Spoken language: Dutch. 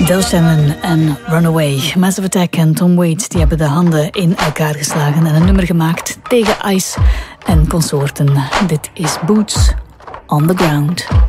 Del Shannon en Runaway. Massive Attack en Tom Waits die hebben de handen in elkaar geslagen en een nummer gemaakt tegen Ice en consorten. Dit is Boots on the Ground.